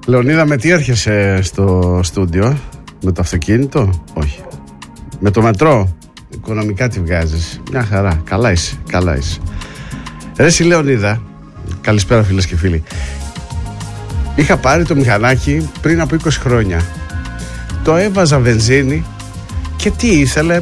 Λεωνίδα, με τι έρχεσαι στο στούντιο? Με το αυτοκίνητο? Όχι. Με το μετρό? Οικονομικά τι βγάζεις? Μια χαρά. Καλά είσαι. Ρε εσύ Λεωνίδα, καλησπέρα φίλες και φίλοι. Είχα πάρει το μηχανάκι πριν από 20 χρόνια. Το έβαζα βενζίνη και τι ήθελε?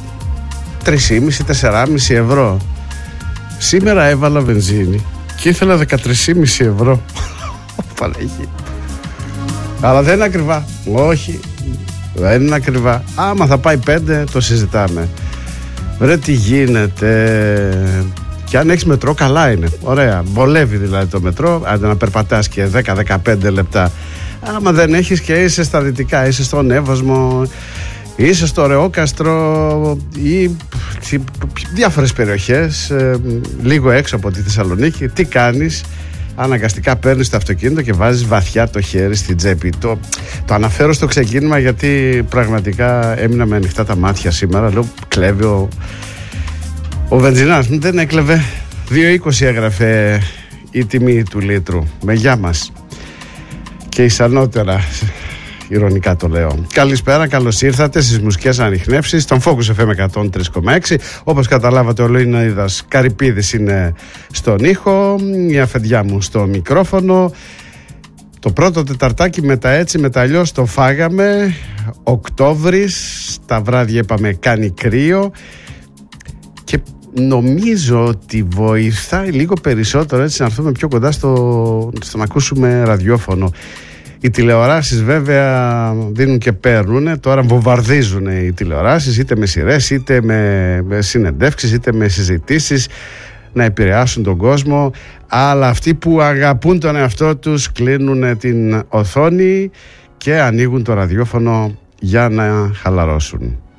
3,5-4,5 ευρώ. Σήμερα έβαλα βενζίνη και ήθελα 13,5 ευρώ. Παναγία. Αλλά δεν είναι ακριβά. Όχι, δεν είναι ακριβά. Άμα θα πάει 5 το συζητάμε. Ρε τι γίνεται? Και αν έχεις μετρό καλά είναι. Ωραία, βολεύει δηλαδή το μετρό. Άντε να περπατάς και 10-15 λεπτά. Άμα δεν έχεις και είσαι στα δυτικά, είσαι στον Εύωσμο, είσαι στο Ρεόκαστρο ή διάφορες περιοχές, λίγο έξω από τη Θεσσαλονίκη, τι κάνεις? Αναγκαστικά παίρνεις το αυτοκίνητο και βάζεις βαθιά το χέρι στην τσέπη. Το αναφέρω στο ξεκίνημα γιατί πραγματικά έμεινα με ανοιχτά τα μάτια σήμερα. Λέω κλέβει ο βενζινάς. Δεν έκλεβε. 2,20 έγραφε η τιμή του λίτρου. Με γεια μας. Και ισανότερα, ηρωνικά το λέω. Καλησπέρα, καλώς ήρθατε στις μουσικές ανιχνεύσεις των Focus FM 103,6. Όπως καταλάβατε, ο Λεωνίδας Καρυπίδης είναι στον ήχο, η αφεντιά μου στο μικρόφωνο. Το πρώτο τεταρτάκι με τα έτσι, με τα αλλιώς το φάγαμε. Οκτώβρης, τα βράδια είπαμε κάνει κρύο και νομίζω ότι βοηθάει λίγο περισσότερο έτσι να έρθουμε πιο κοντά στο να ακούσουμε ραδιόφωνο. Οι τηλεοράσεις βέβαια δίνουν και παίρνουν. Τώρα βομβαρδίζουν οι τηλεοράσεις, είτε με σειρές, είτε με συνεντεύξεις, είτε με συζητήσεις, να επηρεάσουν τον κόσμο. Αλλά αυτοί που αγαπούν τον εαυτό τους κλείνουν την οθόνη και ανοίγουν το ραδιόφωνο για να χαλαρώσουν.